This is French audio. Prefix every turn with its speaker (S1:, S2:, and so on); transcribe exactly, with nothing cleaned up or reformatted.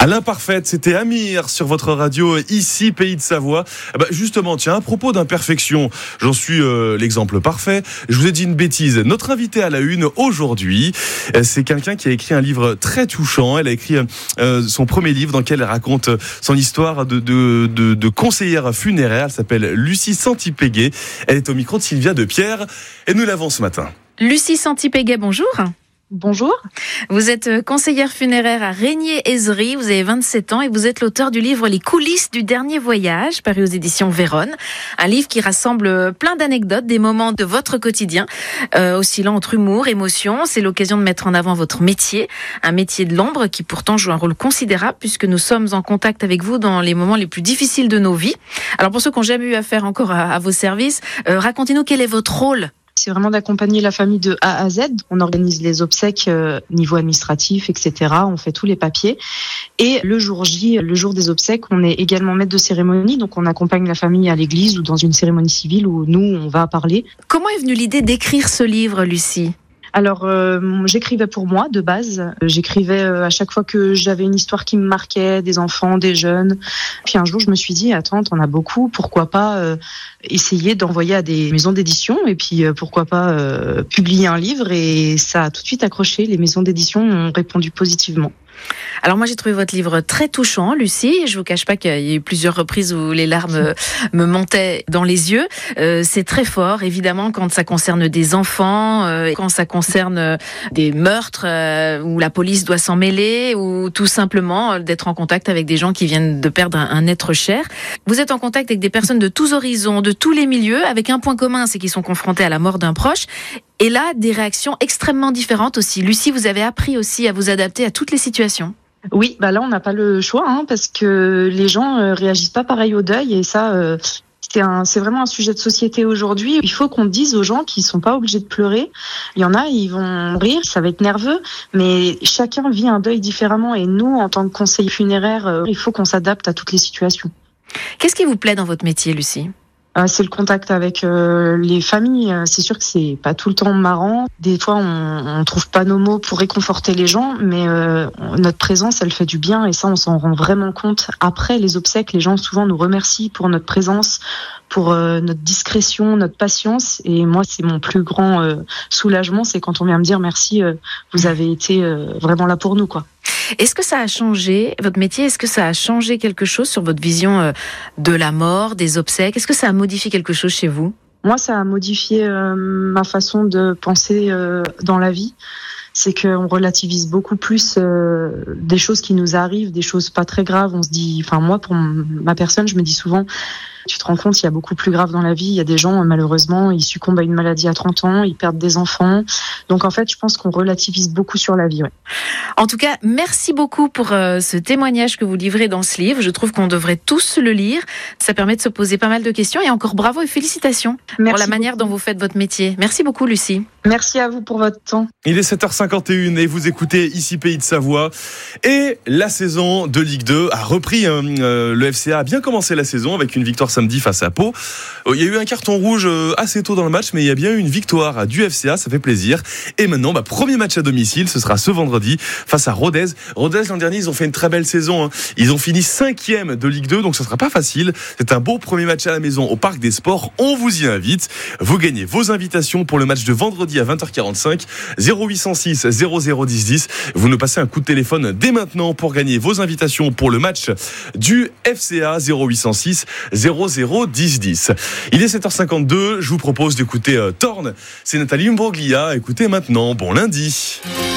S1: À l'imparfaite, c'était Amir sur votre radio, ici Pays de Savoie. Bah justement, tiens, à propos d'imperfection, j'en suis euh, l'exemple parfait. Je vous ai dit une bêtise. Notre invité à la une aujourd'hui, c'est quelqu'un qui a écrit un livre très touchant. Elle a écrit euh, son premier livre dans lequel elle raconte son histoire de, de, de, de conseillère funéraire. Elle s'appelle Lucie Santipéguet. Elle est au micro de Sylvia Depierre et nous l'avons ce matin.
S2: Lucie Santipéguet, bonjour.
S3: Bonjour.
S2: Vous êtes conseillère funéraire à Régnier-Hézerie, vous avez vingt-sept ans et vous êtes l'auteur du livre Les coulisses du dernier voyage, paru aux éditions Vérone. Un livre qui rassemble plein d'anecdotes, des moments de votre quotidien, euh, oscillant entre humour, émotion. C'est l'occasion de mettre en avant votre métier, un métier de l'ombre qui pourtant joue un rôle considérable puisque nous sommes en contact avec vous dans les moments les plus difficiles de nos vies. Alors pour ceux qui n'ont jamais eu affaire encore à, à vos services, euh, racontez-nous quel est votre rôle.
S3: C'est vraiment d'accompagner la famille de A à Z. On organise les obsèques euh, niveau administratif, et cetera. On fait tous les papiers. Et le jour J, le jour des obsèques, on est également maître de cérémonie. Donc on accompagne la famille à l'église ou dans une cérémonie civile où nous, on va parler.
S2: Comment est venue l'idée d'écrire ce livre, Lucie ?
S3: Alors, euh, j'écrivais pour moi, de base. J'écrivais euh, à chaque fois que j'avais une histoire qui me marquait, des enfants, des jeunes. Puis un jour, je me suis dit, attends, t'en as beaucoup, pourquoi pas euh, essayer d'envoyer à des maisons d'édition et puis euh, pourquoi pas euh, publier un livre. Et ça a tout de suite accroché. Les maisons d'édition ont répondu positivement.
S2: Alors moi j'ai trouvé votre livre très touchant, Lucie. Je vous cache pas qu'il y a eu plusieurs reprises où les larmes me montaient dans les yeux. Euh, c'est très fort, évidemment, quand ça concerne des enfants, euh, quand ça concerne des meurtres euh, où la police doit s'en mêler, ou tout simplement d'être en contact avec des gens qui viennent de perdre un, un être cher. Vous êtes en contact avec des personnes de tous horizons, de tous les milieux, avec un point commun, c'est qu'ils sont confrontés à la mort d'un proche. Et là, des réactions extrêmement différentes aussi. Lucie, vous avez appris aussi à vous adapter à toutes les situations.
S3: Oui, bah là, on n'a pas le choix, hein, parce que les gens euh, réagissent pas pareil au deuil. Et ça, euh, c'est, un, c'est vraiment un sujet de société aujourd'hui. Il faut qu'on dise aux gens qu'ils sont pas obligés de pleurer. Il y en a, ils vont rire, ça va être nerveux. Mais chacun vit un deuil différemment. Et nous, en tant que conseiller funéraire, euh, il faut qu'on s'adapte à toutes les situations.
S2: Qu'est-ce qui vous plaît dans votre métier, Lucie ?
S3: Euh, c'est le contact avec euh, les familles. C'est sûr que c'est pas tout le temps marrant. Des fois, on, on trouve pas nos mots pour réconforter les gens, mais euh, notre présence, elle fait du bien, et ça, on s'en rend vraiment compte. Après les obsèques, les gens souvent nous remercient pour notre présence, pour euh, notre discrétion, notre patience. Et moi, c'est mon plus grand euh, soulagement, c'est quand on vient me dire merci, euh, vous avez été euh, vraiment là pour nous, quoi.
S2: Est-ce que ça a changé, votre métier, est-ce que ça a changé quelque chose sur votre vision de la mort, des obsèques ? Est-ce que ça a modifié quelque chose chez vous ?
S3: Moi, ça a modifié euh, ma façon de penser euh, dans la vie. C'est qu'on relativise beaucoup plus euh, des choses qui nous arrivent, des choses pas très graves. On se dit, enfin moi, pour ma personne, je me dis souvent, tu te rends compte, il y a beaucoup plus grave dans la vie. Il y a des gens, malheureusement, ils succombent à une maladie à trente ans, ils perdent des enfants. Donc en fait, je pense qu'on relativise beaucoup sur la vie. Ouais.
S2: En tout cas, merci beaucoup pour euh, ce témoignage que vous livrez dans ce livre. Je trouve qu'on devrait tous le lire. Ça permet de se poser pas mal de questions. Et encore bravo et félicitations merci pour la manière beaucoup. Dont vous faites votre métier. Merci beaucoup, Lucie.
S3: Merci à vous pour votre temps.
S1: Il est sept heures cinquante et une et vous écoutez ici Pays de Savoie. Et la saison de Ligue deux a repris. Hein, euh, le F C A a bien commencé la saison avec une victoire samedi face à Pau. Il y a eu un carton rouge assez tôt dans le match, mais il y a bien eu une victoire du F C A, ça fait plaisir. Et maintenant, bah, premier match à domicile, ce sera ce vendredi face à Rodez. Rodez, l'an dernier, ils ont fait une très belle saison. Hein. Ils ont fini cinquième de Ligue deux, donc ce sera pas facile. C'est un beau premier match à la maison au Parc des Sports. On vous y invite. Vous gagnez vos invitations pour le match de vendredi à vingt heures quarante-cinq. zéro huit cent six zéro zéro dix dix. Vous nous passez un coup de téléphone dès maintenant pour gagner vos invitations pour le match du F C A. Zéro huit cent six zéro zéro dix dix. Il est sept heures cinquante-deux. Je vous propose d'écouter euh, Torn. C'est Nathalie Imbroglia. Écoutez maintenant. Bon lundi.